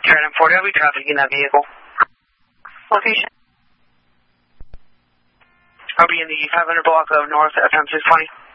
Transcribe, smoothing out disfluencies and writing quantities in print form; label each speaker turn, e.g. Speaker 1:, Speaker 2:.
Speaker 1: Trident 40, I'll be trafficking that vehicle.
Speaker 2: Location?
Speaker 1: I'll be in the 500 block of North FM 620.